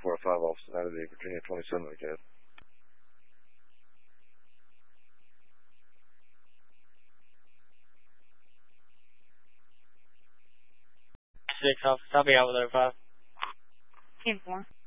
5 Officer Saturday, Virginia 27 again. 6 Officer, I'll be out with 05. 10-4.